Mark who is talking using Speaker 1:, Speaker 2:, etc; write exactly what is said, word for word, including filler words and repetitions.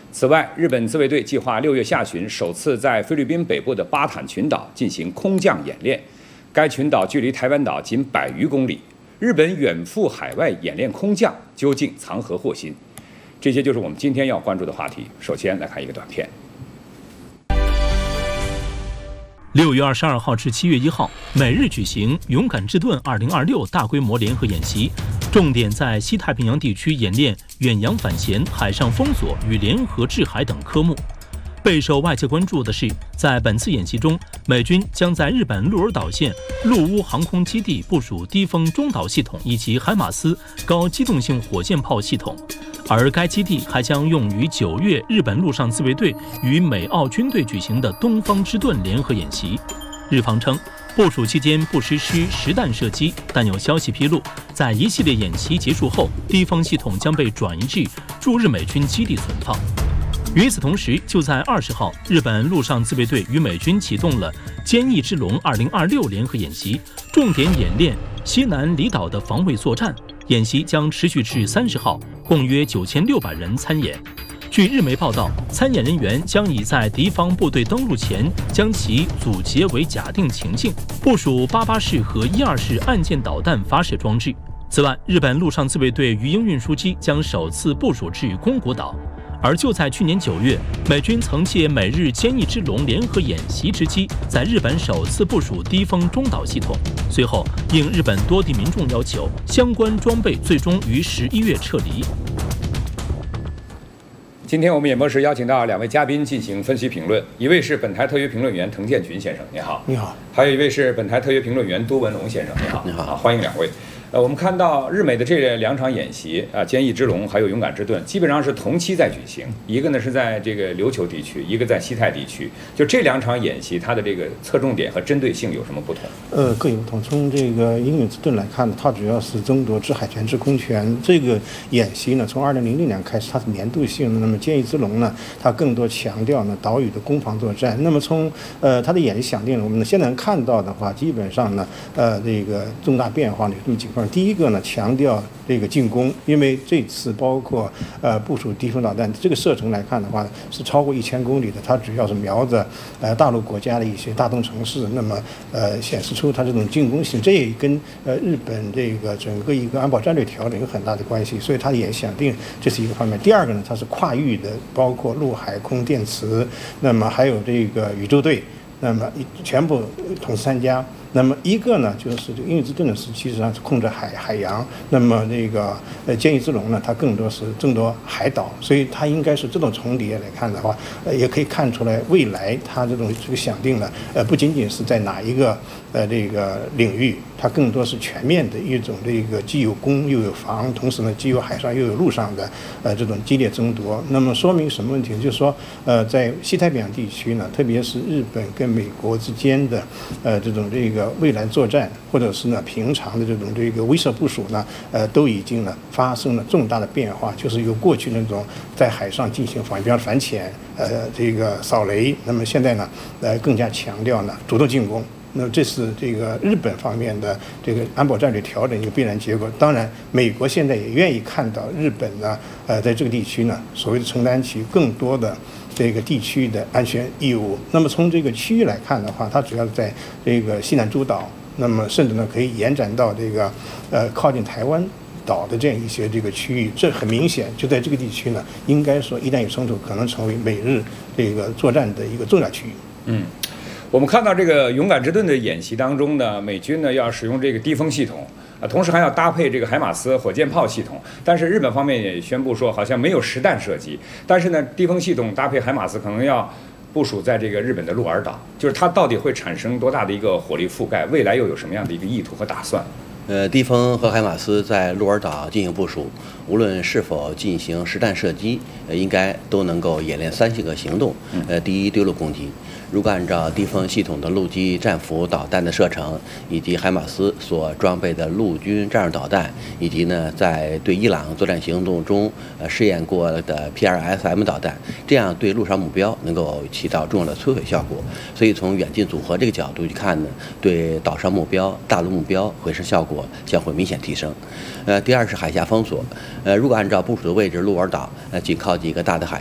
Speaker 1: 此外，日本自卫队计划六月下旬首次在菲律宾北部的巴坦群岛进行空降演练。该群岛距离台湾岛仅百余公里，日本远赴海外演练空降，究竟藏何祸心？这些就是我们今天要关注的话题。首先来看一个短片。
Speaker 2: 六月二十二号至七月一号，美日举行“勇敢之盾二零二六”大规模联合演习，重点在西太平洋地区演练远洋反潜、海上封锁与联合制海等科目。备受外界关注的是，在本次演习中，美军将在日本鹿儿岛县陆乌航空基地部署低风中导系统以及海马斯高机动性火箭炮系统，而该基地还将用于九月日本陆上自卫队与美澳军队举行的东方之盾联合演习。日方称，部署期间不实施实弹射击，但有消息披露，在一系列演习结束后，低风系统将被转移至驻日美军基地存放。与此同时，就在二十号，日本陆上自卫队与美军启动了“坚毅之龙二零二六”联合演习，重点演练西南离岛的防卫作战。演习将持续至三十号，共约九千六百人参演。据日媒报道，参演人员将以在敌方部队登陆前将其阻截为假定情境，部署八八式和一二式岸舰导弹发射装置。此外，日本陆上自卫队鱼鹰运输机将首次部署至宫古岛。而就在去年九月，美军曾借美日坚毅之龙联合演习之机，在日本首次部署低风中导系统。随后，应日本多地民众要求，相关装备最终于十一月撤离。
Speaker 1: 今天我们演播室邀请到两位嘉宾进行分析评论，一位是本台特约评论员滕建群先生，你好；
Speaker 3: 你好。
Speaker 1: 还有一位是本台特约评论员多文龙先生，你好。
Speaker 3: 你好，
Speaker 1: 欢迎两位。呃，我们看到日美的这两场演习啊，坚毅之龙还有勇敢之盾，基本上是同期在举行。一个呢是在这个琉球地区，一个在西太地区。就这两场演习，它的这个侧重点和针对性有什么不同？
Speaker 3: 呃，各有不同。从这个勇敢之盾来看呢，它主要是争夺制海权、制空权。这个演习呢，从二零零零年开始，它是年度性的。那么坚毅之龙呢，它更多强调呢岛屿的攻防作战。那么从呃它的演习想定，我们现在能看到的话，基本上呢，呃这个重大变化呢有这么几块。第一个呢，强调这个进攻，因为这次包括呃部署低风导弹，这个射程来看的话是超过一千公里的，它主要是瞄着呃大陆国家的一些大动城市，那么呃显示出它这种进攻性，这也跟呃日本这个整个一个安保战略调整有很大的关系，所以它也想定这是一个方面。第二个呢，它是跨域的，包括陆海空电磁，那么还有这个宇宙队，那么全部同时参加。那么一个呢，就是这个勇敢之盾呢是其实上是控制海海洋，那么这个呃坚毅之龙呢，它更多是争夺海岛，所以它应该是这种重叠来看的话，呃也可以看出来未来它这种这个想定呢，呃不仅仅是在哪一个呃这个领域，它更多是全面的一种这个既有攻又有防，同时呢既有海上又有陆上的呃这种激烈争夺。那么说明什么问题？就是说呃在西太平洋地区呢，特别是日本跟美国之间的呃这种这个未来作战，或者是呢平常的这种这个威慑部署呢，呃都已经呢发生了重大的变化，就是由过去那种在海上进行反，比方反潜，呃这个扫雷，那么现在呢，呃更加强调呢主动进攻。那这是这个日本方面的这个安保战略调整一个必然结果。当然，美国现在也愿意看到日本呢，呃，在这个地区呢，所谓的承担起更多的这个地区的安全义务。那么从这个区域来看的话，它主要是在这个西南诸岛，那么甚至呢可以延展到这个呃靠近台湾岛的这样一些这个区域。这很明显，就在这个地区呢，应该说一旦有冲突，可能成为美日这个作战的一个重要区域。
Speaker 1: 嗯。我们看到这个勇敢之盾的演习当中呢，美军呢要使用这个低风系统啊，同时还要搭配这个海马斯火箭炮系统。但是日本方面也宣布说，好像没有实弹射击。但是呢，低风系统搭配海马斯可能要部署在这个日本的鹿儿岛，就是它到底会产生多大的一个火力覆盖？未来又有什么样的一个意图和打算？
Speaker 4: 呃，低风和海马斯在鹿儿岛进行部署，无论是否进行实弹射击，呃，应该都能够演练三性个行动。呃，第一，对陆攻击。如果按照低风系统的陆基战斧导弹的射程，以及海马斯所装备的陆军战术导弹，以及呢在对伊朗作战行动中呃试验过的 P 二 S M 导弹，这样对陆上目标能够起到重要的摧毁效果。所以从远近组合这个角度去看呢，对岛上目标、大陆目标回声效果将会明显提升。呃，第二是海峡封锁。呃，如果按照部署的位置，鹿儿岛呃紧靠几个大的海